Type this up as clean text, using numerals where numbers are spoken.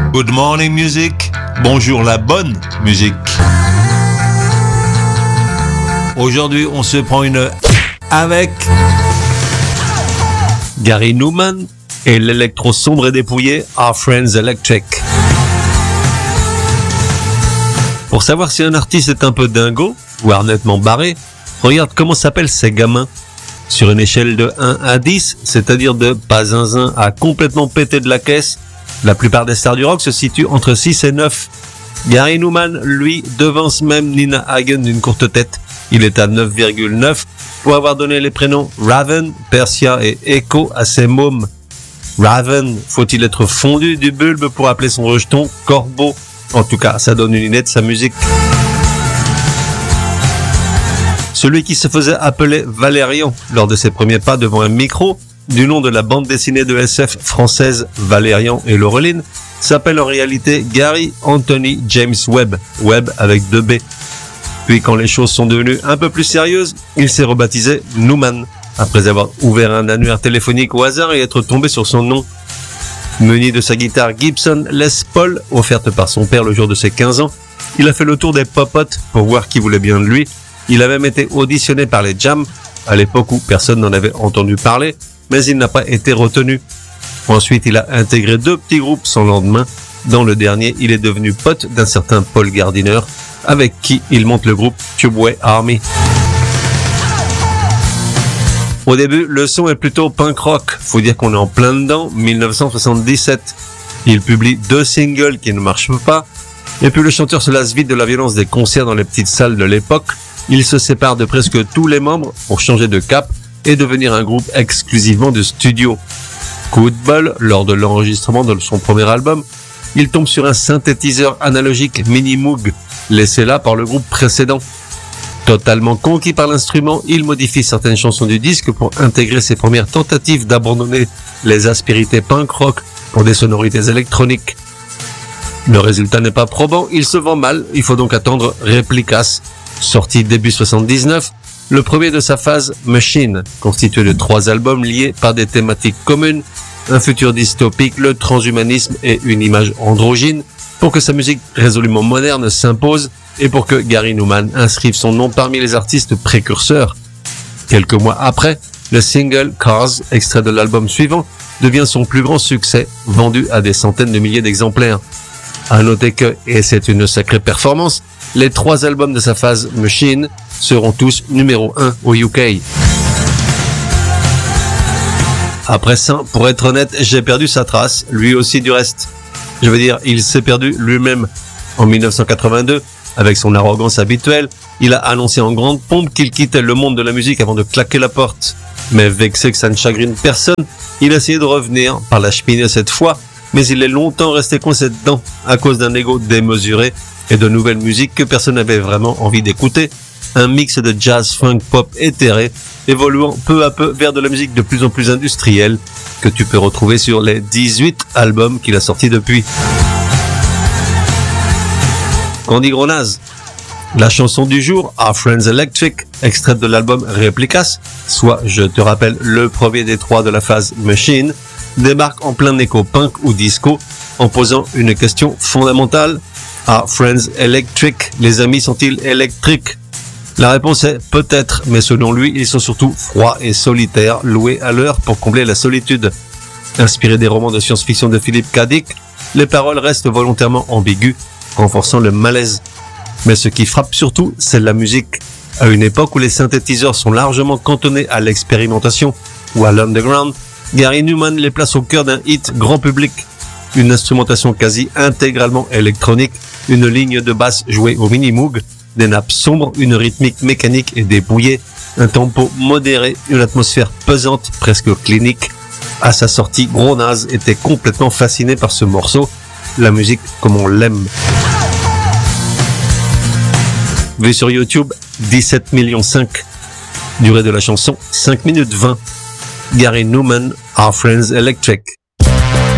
Good morning music. Bonjour la bonne musique. Aujourd'hui, on se prend une avec Gary Numan et l'électro sombre et dépouillé Our Friends Electric. Pour savoir si un artiste est un peu dingo, voire nettement barré, regarde comment s'appellent ces gamins. Sur une échelle de 1 à 10, c'est-à-dire de pas zinzin à complètement péter de la caisse, la plupart des stars du rock se situent entre 6 et 9. Gary Numan, lui, devance même Nina Hagen d'une courte tête. Il est à 9,9 pour avoir donné les prénoms Raven, Persia et Echo à ses mômes. Raven, faut-il être fondu du bulbe pour appeler son rejeton Corbeau? En tout cas, ça donne une idée de sa musique. Celui qui se faisait appeler Valérian lors de ses premiers pas devant un micro, du nom de la bande dessinée de SF française Valérian et Laureline, s'appelle en réalité Gary Anthony James Webb, Webb avec 2 B. Puis quand les choses sont devenues un peu plus sérieuses, il s'est rebaptisé Numan, après avoir ouvert un annuaire téléphonique au hasard et être tombé sur son nom. Muni de sa guitare Gibson Les Paul, offerte par son père le jour de ses 15 ans, il a fait le tour des popotes pour voir qui voulait bien de lui. Il a même été auditionné par les Jam, à l'époque où personne n'en avait entendu parler, mais il n'a pas été retenu. Ensuite, il a intégré 2 petits groupes sans lendemain. Dans le dernier, il est devenu pote d'un certain Paul Gardiner, avec qui il monte le groupe Tubeway Army. Au début, le son est plutôt punk rock. Faut dire qu'on est en plein dedans, 1977. Il publie 2 singles qui ne marchent pas, et puis le chanteur se lasse vite de la violence des concerts dans les petites salles de l'époque. Il se sépare de presque tous les membres pour changer de cap et devenir un groupe exclusivement de studio. Coup de bol, lors de l'enregistrement de son premier album, il tombe sur un synthétiseur analogique Mini Moog, laissé là par le groupe précédent. Totalement conquis par l'instrument, il modifie certaines chansons du disque pour intégrer ses premières tentatives d'abandonner les aspérités punk rock pour des sonorités électroniques. Le résultat n'est pas probant, il se vend mal, il faut donc attendre Replicas, sorti début 79, le premier de sa phase Machine, constitué de 3 albums liés par des thématiques communes, un futur dystopique, le transhumanisme et une image androgyne, pour que sa musique résolument moderne s'impose et pour que Gary Numan inscrive son nom parmi les artistes précurseurs. Quelques mois après, le single Cars, extrait de l'album suivant, devient son plus grand succès, vendu à des centaines de milliers d'exemplaires. À noter que, et c'est une sacrée performance, les 3 albums de sa phase Machine seront tous numéro 1 au UK. Après ça, pour être honnête, j'ai perdu sa trace, lui aussi du reste. Je veux dire, il s'est perdu lui-même. En 1982, avec son arrogance habituelle, il a annoncé en grande pompe qu'il quittait le monde de la musique avant de claquer la porte. Mais vexé que ça ne chagrine personne, il a essayé de revenir, par la cheminée cette fois, mais il est longtemps resté coincé dedans, à cause d'un ego démesuré et de nouvelles musiques que personne n'avait vraiment envie d'écouter. Un mix de jazz, funk, pop éthéré, évoluant peu à peu vers de la musique de plus en plus industrielle, que tu peux retrouver sur les 18 albums qu'il a sortis depuis. Candy Gros naze. La chanson du jour, Our Friends Electric, extraite de l'album Replicas, soit, je te rappelle, le premier des 3 de la phase Machine, débarque en plein écho punk ou disco, en posant une question fondamentale. Our Friends Electric, les amis sont-ils électriques? La réponse est peut-être, mais selon lui, ils sont surtout froids et solitaires, loués à l'heure pour combler la solitude. Inspiré des romans de science-fiction de Philip K. Dick, les paroles restent volontairement ambiguës, renforçant le malaise. Mais ce qui frappe surtout, c'est la musique. À une époque où les synthétiseurs sont largement cantonnés à l'expérimentation ou à l'underground, Gary Numan les place au cœur d'un hit grand public. Une instrumentation quasi intégralement électronique, une ligne de basse jouée au mini-moog, des nappes sombres, une rythmique mécanique et dépouillée, un tempo modéré, une atmosphère pesante, presque clinique. À sa sortie, Gros naze était complètement fasciné par ce morceau, la musique comme on l'aime. Vu sur YouTube, 17 millions 5. Durée de la chanson, 5 minutes 20. Gary Numan, Our Friends Electric.